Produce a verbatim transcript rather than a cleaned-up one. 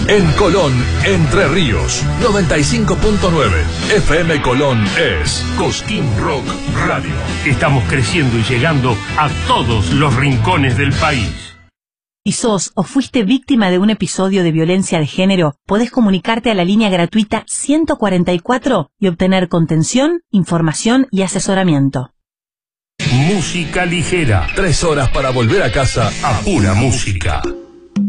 En Colón, Entre Ríos, noventa y cinco punto nueve. F M Colón es Cosquín Rock Radio. Estamos creciendo y llegando a todos los rincones del país. Si sos o fuiste víctima de un episodio de violencia de género, podés comunicarte a la línea gratuita ciento cuarenta y cuatro y obtener contención, información y asesoramiento. Música ligera. Tres horas para volver a casa a pura música.